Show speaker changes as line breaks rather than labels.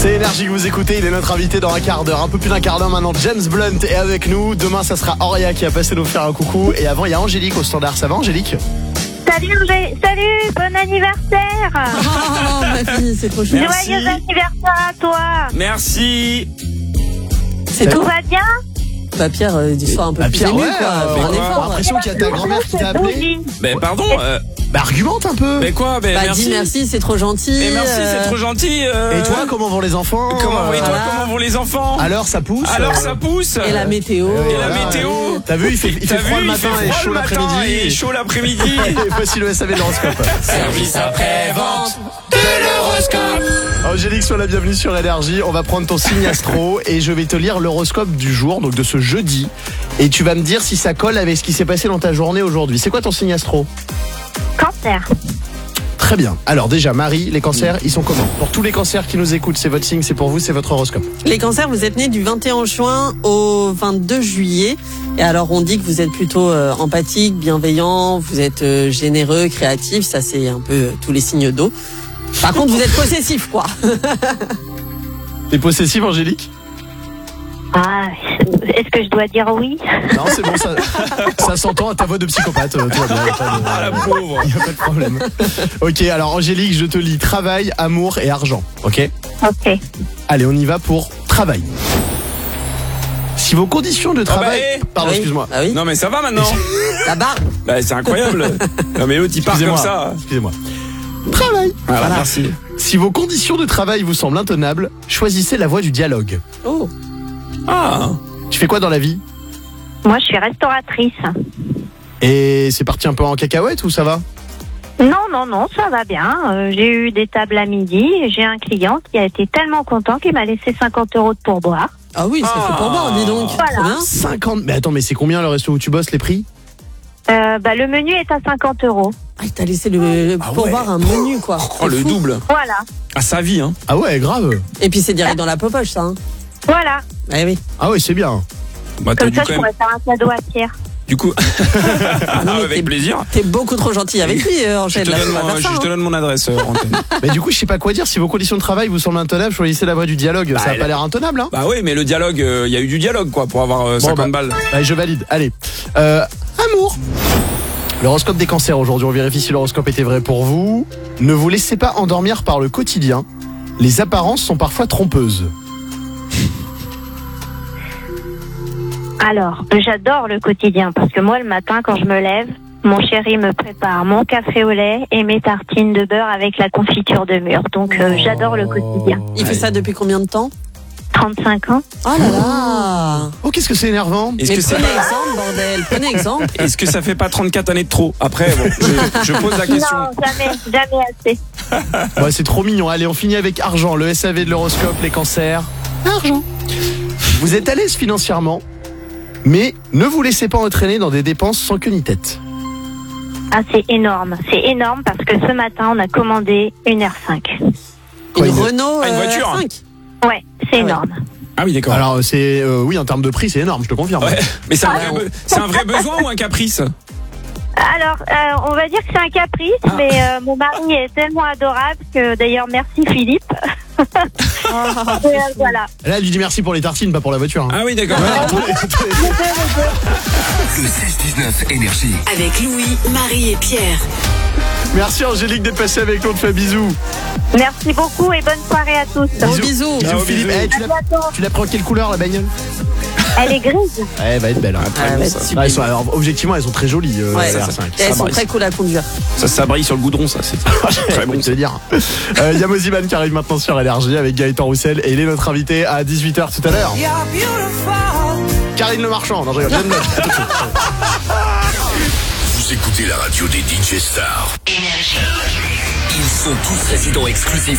C'est Énergie que vous écoutez, il est notre invité dans un quart d'heure, un peu plus d'un quart d'heure maintenant. James Blunt est avec nous, demain ça sera Auria qui a passé nous faire un coucou. Et avant il y a Angélique au standard, ça va Angélique?
Salut bon anniversaire.
Oh ma fille, c'est trop chouette.
Joyeux anniversaire à toi.
Merci.
C'est
Tout
tout.
va bien?
Bah Pierre, sois un peu plus
Pierre,
ému,
ouais,
quoi. Fais un
on a
effort.
l'impression qu'il y a ta grand-mère qui t'a appelé.
Ben pardon.
Bah argumente un peu.
Ben quoi? Ben
Bah
merci.
dis merci, c'est trop gentil.
Mais merci, c'est trop gentil.
Et toi, comment vont les enfants?
Et toi,
voilà.
comment vont les enfants?
Alors ça pousse?
Alors ça pousse.
Et la météo.
Et la météo.
T'as vu, il fait froid le matin et chaud l'après-midi.
Et chaud l'après-midi.
Et voici le SAV de l'horoscope.
Service après-vente de l'horoscope.
Angélique, sois la bienvenue sur Énergie. On va prendre ton signe astro et je vais te lire l'horoscope du jour, donc de ce jeudi. Et tu vas me dire si ça colle avec ce qui s'est passé dans ta journée aujourd'hui. C'est quoi ton signe astro?
Cancer.
Très bien. Alors déjà, Marie, les cancers, ils sont comment? Pour tous les cancers qui nous écoutent, c'est votre signe, c'est pour vous, c'est votre horoscope.
Les cancers, vous êtes nés du 21 juin au 22 juillet. Et alors, on dit que vous êtes plutôt empathique, bienveillant, vous êtes généreux, créatif. Ça, c'est un peu tous les signes d'eau. Par contre, vous êtes possessif, quoi.
T'es possessive, Angélique?
Ah, est-ce que je dois dire oui?
Non, c'est bon, ça s'entend à ta voix de psychopathe. Tout va bien,
Ah la pauvre.
il n'y a pas de problème. Ok, alors Angélique, je te lis travail, amour et argent. Ok?
Ok.
Allez, on y va pour travail. Si vos conditions de travail... Pardon,
Oui.
excuse-moi.
Ah oui.
Non mais ça va maintenant.
La barre.
Bah c'est incroyable. Non mais l'autre il part comme
Excusez-moi.
ça.
Excusez-moi. Travail.
Voilà, merci.
Si vos conditions de travail vous semblent intenables, choisissez la voie du dialogue.
Oh.
Ah.
Tu fais quoi dans la vie?
Moi, je suis restauratrice.
Et c'est parti un peu en cacahuète ou ça va?
Non, ça va bien. J'ai eu des tables à midi et j'ai un client qui a été tellement content qu'il m'a laissé 50 € de pourboire.
Ah oui, ça fait pour boire, dis donc.
Voilà.
Trop bien.
50... Mais attends, mais c'est combien le resto où tu bosses, les prix?
Le menu est à 50 €.
Ah, il t'a laissé le
Ah
pour
ouais.
boire un menu, quoi.
Oh
C'est
le
fou.
double.
Voilà.
À sa vie hein.
Ah ouais, grave.
Et puis c'est direct dans la poche, ça. Hein.
Voilà.
Eh oui.
Ah ouais, c'est bien.
Bah t'as
Comme
dû
ça,
quand
je
même.
pourrais faire un cadeau à Pierre.
Du coup.
Non, mais
Avec plaisir.
T'es beaucoup trop gentil avec lui,
Je
Angèle.
te
Là,
donne
on va
mon-
faire ça,
je te
hein.
donne mon adresse antenne.
Mais du coup, je sais pas quoi dire. Si vos conditions de travail vous semblent intenables, choisissez la voie du dialogue. Ça a pas l'air intenable, hein?
Bah oui mais le dialogue, il y a eu du dialogue quoi pour avoir 50 balles.
Allez, je valide. Allez. Amour. L'horoscope des cancers aujourd'hui. On vérifie si l'horoscope était vrai pour vous. Ne vous laissez pas endormir par le quotidien. Les apparences sont parfois trompeuses.
Alors, j'adore le quotidien parce que moi, le matin, quand je me lève, mon chéri me prépare mon café au lait et mes tartines de beurre avec la confiture de mûre. Donc, j'adore le quotidien.
Il fait ça depuis combien de temps?
35 ans.
Oh là là.
Oh, qu'est-ce que c'est énervant.
Est-ce
Mais
que ça
prenez exemple, bordel. Prenez exemple.
est-ce que ça fait pas 34 années de trop? Après bon, je pose la question.
Non, jamais assez.
Ouais, c'est trop mignon. Allez, on finit avec argent. Le SAV de l'horoscope, les cancers. Argent. Vous êtes à l'aise financièrement, mais ne vous laissez pas entraîner dans des dépenses sans queue ni tête.
Ah, c'est énorme. C'est énorme parce que ce matin, on a commandé une R5.
Quoi,
Une
une-
Renault
Ah, une voiture.
5.
Ouais, c'est énorme.
Ah oui d'accord.
Alors, c'est... oui, en termes de prix, c'est énorme, je te confirme.
Ouais. Mais c'est un vrai besoin ou un caprice?
Alors, on va dire que c'est un caprice, mais mon mari est tellement adorable que d'ailleurs, merci Philippe. Voilà.
Là, elle lui dit merci pour les tartines, pas pour la voiture. Hein.
Ah oui d'accord.
Le 16-19 Énergie.
Avec Louis, Marie et Pierre.
Merci Angélique d'être passée avec nous, on te fait bisous.
Merci beaucoup et bonne soirée à tous.
Gros bisous.
Bisous
Ciao,
Philippe.
bisous.
Eh,
bientôt.
tu la prends quelle couleur la bagnole?
Elle est grise.
Elle va être belle. Hein.
Ah,
bon,
ouais,
ça.
super.
Ah, alors, objectivement, elles sont très jolies.
Ouais,
la
ça,
R5.
elles sont
brille.
très cool à conduire.
Ça brille sur le goudron ça c'est très bon.
Je vais te dire. Il y a Moziman qui arrive maintenant sur Énergie avec Gaëtan Roussel et il est notre invité à 18h tout à l'heure. Karine Le Marchand. Non, je rigole. Jeanne Note.
Vous écoutez la radio des DJ Stars. Énergie. Ils sont tous résidents exclusifs